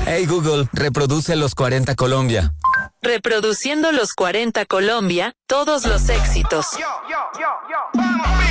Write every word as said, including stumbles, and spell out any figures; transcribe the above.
Hey Google, reproduce Los cuarenta Colombia. Reproduciendo Los cuarenta Colombia, todos los éxitos. Yo, yo, yo, yo. Vamos,